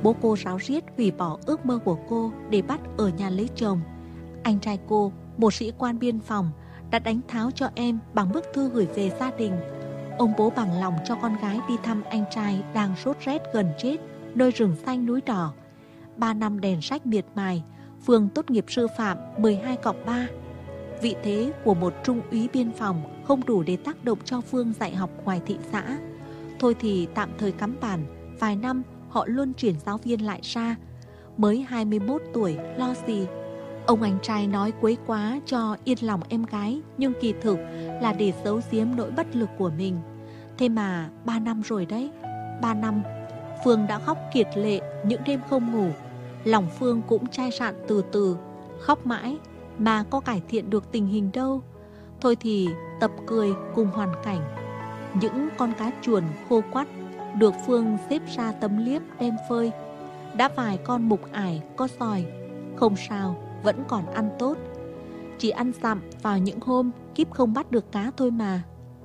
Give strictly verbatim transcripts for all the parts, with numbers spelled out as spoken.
Bố cô ráo riết hủy bỏ ước mơ của cô để bắt ở nhà lấy chồng. Anh trai cô, một sĩ quan biên phòng, đã đánh tháo cho em bằng bức thư gửi về gia đình. Ông bố bằng lòng cho con gái đi thăm anh trai đang sốt rét gần chết nơi rừng xanh núi đỏ. Ba năm đèn sách miệt mài, Phương tốt nghiệp sư phạm mười hai cộng ba. Vị thế của một trung úy biên phòng không đủ để tác động cho Phương dạy học ngoài thị xã. Thôi thì tạm thời cắm bản, vài năm họ luôn chuyển giáo viên lại ra. Mới hai mươi mốt tuổi, lo gì. Ông anh trai nói quấy quá cho yên lòng em gái, nhưng kỳ thực là để giấu giếm nỗi bất lực của mình. Thế mà ba năm rồi đấy. Ba năm, Phương đã khóc kiệt lệ những đêm không ngủ. Lòng Phương cũng chai sạn từ từ. Khóc mãi mà có cải thiện được tình hình đâu. Thôi thì tập cười cùng hoàn cảnh. Những con cá chuồn khô quắt được Phương xếp ra tấm liếp đem phơi. Đã vài con mục ải có sòi. Không sao, vẫn còn ăn tốt. Chỉ ăn dặm vào những hôm Kíp không bắt được cá thôi mà.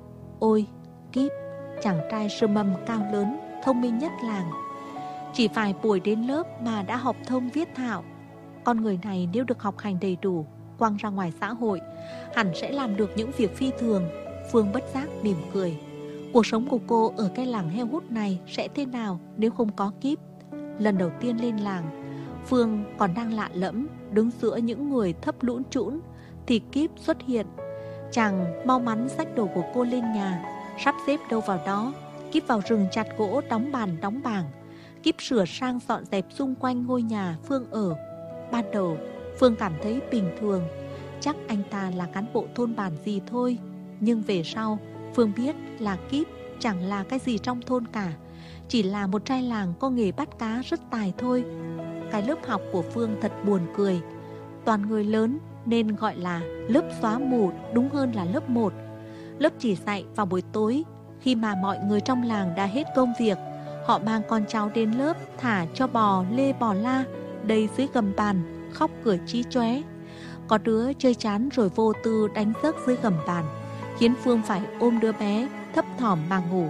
Ôi, Kíp, chàng trai sơ mâm cao lớn, thông minh nhất làng. Chỉ vài buổi đến lớp mà đã học thông viết thạo. Con người này nếu được học hành đầy đủ, quăng ra ngoài xã hội, hẳn sẽ làm được những việc phi thường. Phương bất giác mỉm cười. Cuộc sống của cô ở cái làng heo hút này sẽ thế nào nếu không có Kíp? Lần đầu tiên lên làng, Phương còn đang lạ lẫm, đứng giữa những người thấp lũn trũn, thì Kíp xuất hiện. Chàng mau mắn xách đồ của cô lên nhà, sắp xếp đâu vào đó. Kíp vào rừng chặt gỗ, đóng bàn đóng bảng. Kíp sửa sang dọn dẹp xung quanh ngôi nhà Phương ở. Ban đầu Phương cảm thấy bình thường, chắc anh ta là cán bộ thôn bản gì thôi. Nhưng về sau Phương biết là Kíp chẳng là cái gì trong thôn cả, chỉ là một trai làng có nghề bắt cá rất tài thôi. Cái lớp học của Phương thật buồn cười. Toàn người lớn nên gọi là lớp xóa mù, đúng hơn là lớp một. Lớp chỉ dạy vào buổi tối, khi mà mọi người trong làng đã hết công việc. Họ mang con cháu đến lớp, thả cho bò lê bò la đầy dưới gầm bàn, khóc cười chí chóe. Có đứa chơi chán rồi vô tư đánh giấc dưới gầm bàn, khiến Phương phải ôm đứa bé thấp thỏm mà ngủ.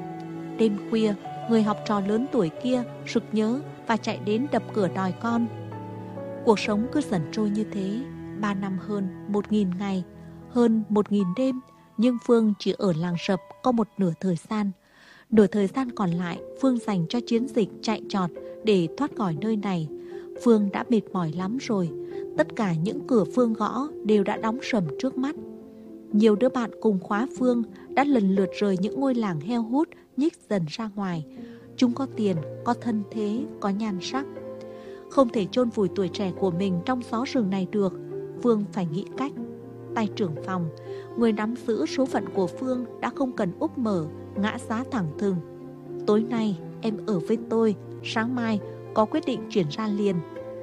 Đêm khuya, người học trò lớn tuổi kia sực nhớ và chạy đến đập cửa đòi con. Cuộc sống cứ dần trôi như thế. Ba năm hơn một nghìn ngày, hơn một nghìn đêm. Nhưng Phương chỉ ở làng Sập có một nửa thời gian. Nửa thời gian còn lại Phương dành cho chiến dịch chạy trọt để thoát khỏi nơi này. Phương đã mệt mỏi lắm rồi. Tất cả những cửa Phương gõ đều đã đóng sầm trước mắt. Nhiều đứa bạn cùng khóa Phương đã lần lượt rời những ngôi làng heo hút, nhích dần ra ngoài. Chúng có tiền, có thân thế, có nhan sắc. Không thể chôn vùi tuổi trẻ của mình trong xó rừng này được. Phương phải nghĩ cách. Tay trưởng phòng, người nắm giữ số phận của Phương, đã không cần úp mở, ngã giá thẳng thừng. Tối nay em ở với tôi, sáng mai có quyết định chuyển ra liền.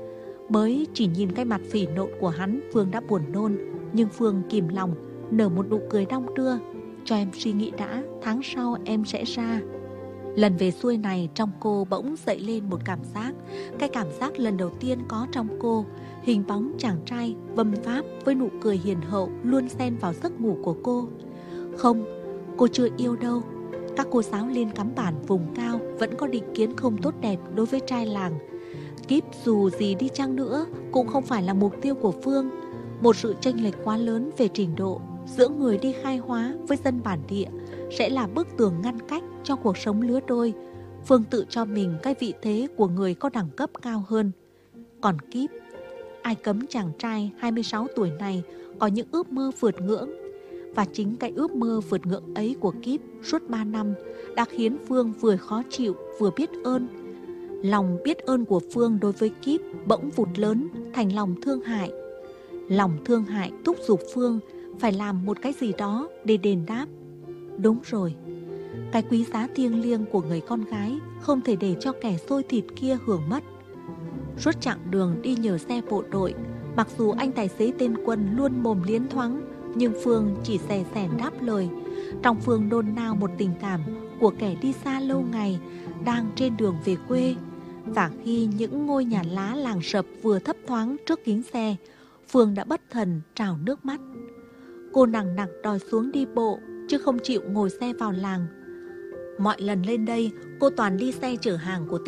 Mới chỉ nhìn cái mặt phỉ nộn của hắn, Phương đã buồn nôn. Nhưng Phương kìm lòng, nở một nụ cười đong đưa. Cho em suy nghĩ đã, tháng sau em sẽ ra. Lần về xuôi này trong cô bỗng dậy lên một cảm giác. Cái cảm giác lần đầu tiên có trong cô. Hình bóng chàng trai vâm váp với nụ cười hiền hậu luôn xen vào giấc ngủ của cô. Không, cô chưa yêu đâu. Các cô giáo lên cắm bản vùng cao vẫn có định kiến không tốt đẹp đối với trai làng. Kíp dù gì đi chăng nữa cũng không phải là mục tiêu của Phương. Một sự chênh lệch quá lớn về trình độ giữa người đi khai hóa với dân bản địa sẽ là bức tường ngăn cách cho cuộc sống lứa đôi. Phương tự cho mình cái vị thế của người có đẳng cấp cao hơn. Còn Kíp, ai cấm chàng trai hai mươi sáu tuổi này có những ước mơ vượt ngưỡng. Và chính cái ước mơ vượt ngưỡng ấy của Kíp suốt ba năm đã khiến Phương vừa khó chịu vừa biết ơn. Lòng biết ơn của Phương đối với Kíp bỗng vụt lớn thành lòng thương hại. Lòng thương hại thúc giục Phương phải làm một cái gì đó để đền đáp. Đúng rồi, cái quý giá thiêng liêng của người con gái không thể để cho kẻ xôi thịt kia hưởng mất. Suốt chặng đường đi nhờ xe bộ đội, mặc dù anh tài xế tên Quân luôn mồm liến thoáng, nhưng Phương chỉ xè xẻn đáp lời. Trong Phương nôn nao một tình cảm của kẻ đi xa lâu ngày, đang trên đường về quê. Và khi những ngôi nhà lá làng Sập vừa thấp thoáng trước kính xe, Phương đã bất thần trào nước mắt. Cô nằng nặc đòi xuống đi bộ, chứ không chịu ngồi xe vào làng. Mọi lần lên đây, cô toàn đi xe chở hàng của tên Lục.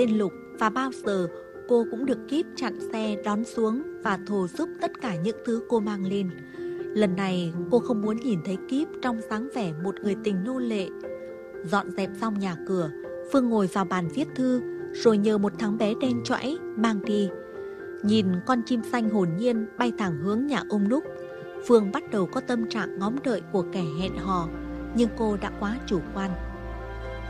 và bao giờ cô cũng được Kíp chặn xe đón xuống và thồ giúp tất cả những thứ cô mang lên. Lần này cô không muốn nhìn thấy Kíp trong dáng vẻ một người tình nô lệ. Dọn dẹp xong nhà cửa, Phương ngồi vào bàn viết thư, rồi nhờ một thằng bé đen choãi mang đi. Nhìn con chim xanh hồn nhiên bay thẳng hướng nhà ông Núc, Phương bắt đầu có tâm trạng ngóng đợi của kẻ hẹn hò, nhưng cô đã quá chủ quan.